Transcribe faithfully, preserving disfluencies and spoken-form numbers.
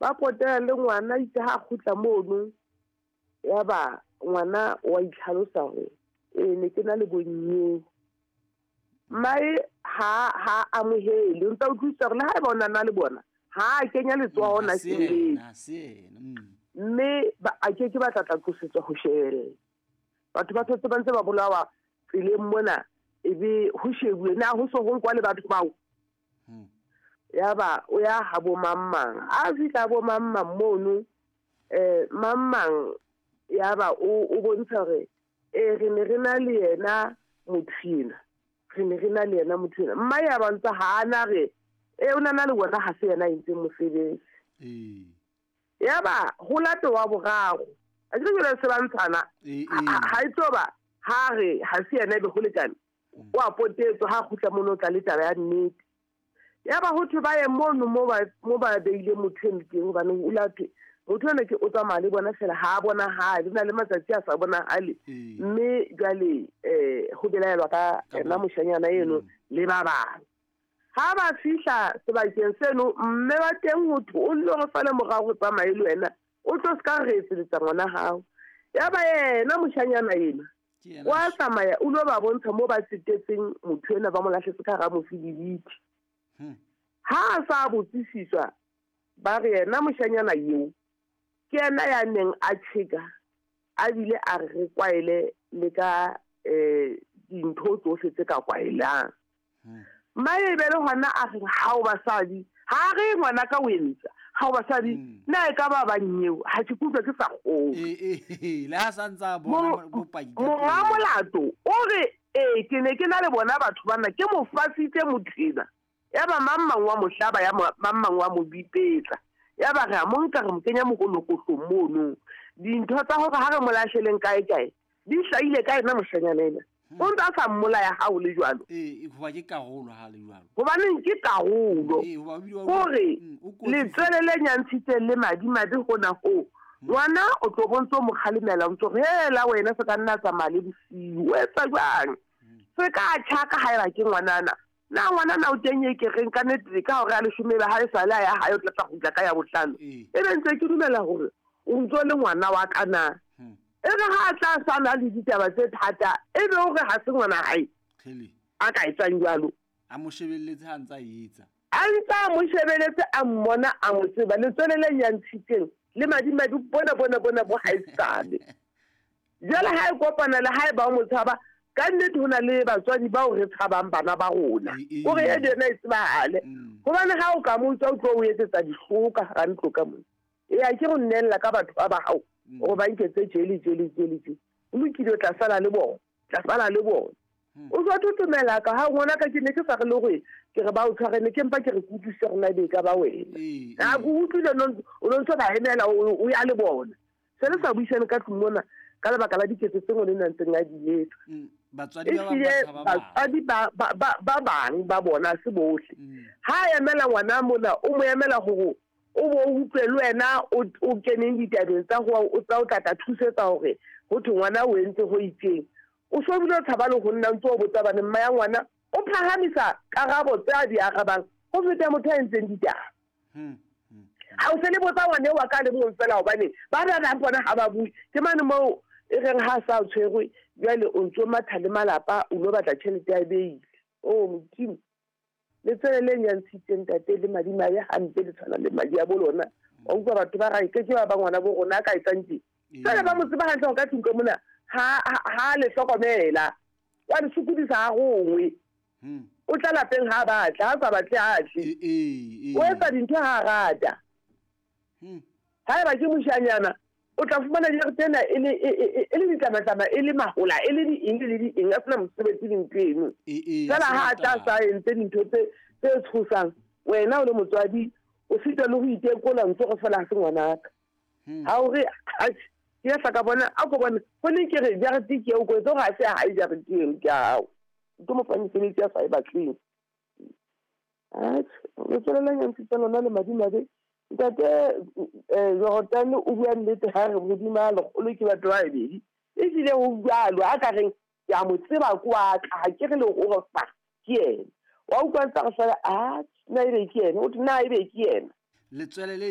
ba potela le ngwana itse ha khutla mono ya ba ngwana wa itlhalosa gore e ne ke na le bonnye mai ha ha amohele ntse o tlisa gore le ha bona na le bona ha kenya letsoa ona se na se mme ba a ke ke ba tla tlosetsa go shele batho ba tsotse ba ntse ba bolawa tsile mona ebe ho shebuwe na ho so go kwa le batho bao ya ba o ya ha bo mammang a fitla bo mammang mono eh mammang ya ba o bontsha re e re ne re na le yena mothina re ne re na le yena mothina mma ya ba ntse ha na re e ona na le bona ha se yena intse mosebetsi eh ya ba go lato wa bogago a ke re se bantshana ha itso ba ha re ha se yena be go lekane wa potetso ha khutla mono tla le taba ya nnete ya ba ho thwe ba ye mono mo ba mo ba beile motheng ke go bana o lato motho ene ke o tsamaya le bona fela ha bona ha dina le matsatsi a sa bona hale mme jale eh go belaelwa ka nna moshanyana eno le ba bang ha ba fihla sebakeng seno mme ba teng motho o le go fale morago tsamaya le wena o tlo ska re tsetsa ngwana hao ya ba yena moshanyana ena wa tsamaya o lo ba bontsha mo ba tsetetseng motho ena ba mo lahletse ka ga mofidibiti ha sa botsisiswa ba re yena moshanyana yeo ke ena ya neng a tshika a bile a re kwaele le ka eh dintho tsohle tse ka kwaelang mae be le hona a re ha o basadi ha re ngwana ka wentsa ha o basadi na e ka ba banyeo ha tshikutse ke sa go eh eh le ha santsa bona bopaki mo molato o re eh ke ne ke na le bona batho bana ke mo fasitse mothina ya ba mammang wa mohlaba ya mammang wa mobipetsa ya ba ga mo nka re mkenya mogolokotlo mono dintho tsa hore ha re molasheleng kae kae di hlaile kae na moshanyana ena o ntse a sa mmola ya ha o le jwalo eh go ba ke karolo ha le jwalo go ba neng ke karolo gore le tsele le nyantshitse le madi madi gona go ngwana o tlo bontso mo khalimela o ntse hela wena se ka nna tsa mali bosiu o etsa jwang se ka tshaka ha ira ke ngwanana na ngwana na o tenye ke reng ka nete ka hore a le shumela ha e sala ya ha yo tla go ka ya botlano e be ntse ke dumela gore o ntse le ngwana wa kana e re ha tla sana le ditaba tse thata e be hore ha se ngwana hae kheli a ka etsang jwalo a mo shebelletse ha ntsa yetsa a ntsa mo shebelletse a mmona a mo tseba le tswelele nyantshitseng le madimadi bona bona bona bo haisale jala ha e kopana le ha e ba mo tshaba ka nnete hona le batswadi ba o re tshabang bana ba rona o re ene na itsebahale go bana ga o ka mo tswa o tlo o etsetsa dihloka ga ntlo ka mo e a ke go nnella ka batho ba ba hao o ba nketse jeli jeli jeli jeli o lokile tla sala le bona tla sala le bona o tlo tutumela ka ha ngwana ka ke ne ke sa re le go ke re ba o tshwarene ke mpa ke re kutlwise rena be ka ba wena a go utlwile no o no ntse ba henela o ya le bona se le sa buisana ka tlumona ka le bakala diketse tsengwe le ntseng a di etsa batswadi ba ba ba ba bang ba bona se bohle ha ya mela ngwana mona o mo emela go o bo utlwe le wena o keneng ditabeng tsa go o tsa o tla thusetsa hore go thwe ngwana o entse go itseng o so bile thaba le go nna ntse o botsa bana mma ya ngwana o phahamisa karabo tsa di agabang go feta motho a ntseng ditaba ha o se le botsa ngwana wa ka le mo fela hobane ba ba ba bona ha ba bui ke mane mo e reng ha sa o tshwerwe jale o ntso matha le malapa o lo batla tšhelete ya beile o motimo le tsele le nyantshitseng tate le madima ya hampe le tshwana le madi ya bolona o utlwa batho ba ga ke ke ba ba ngwana bo rona ka itsantsi tsele ba mo tseba hantle go ka tsinko mona ha ha le hlokomela wa le sukudisa ha gongwe o tla lapeng ha batla ha sa batle a tle o etsa dintho ha rata ha e ba ke moshanyana o tla fumana dire tena e le e le ditlamatama e le mahola e le di eng le di eng a sena mosebetsi dintweno jala ha tla sa entse dintho tse tse tshosang wena o le motswadi o fita le go itekola ntse go fela se ngwanaka ha o re ya sa ka bona a go bona go ne ke re jarete ke o go tso ga se ha jarete e ke ao ke mo fane se ya sa e batleng a o tsela nya ntse tsona le madimadi tate eh yo tane o bua nnete ha re bodima le go le ke batho ba ebedi e dile o bua a ka reng ya mo tseba kwa ka ke re le go fa ke ene wa utlwa tsa go fela a na ile ke ene o tna ile ke ene le tswelele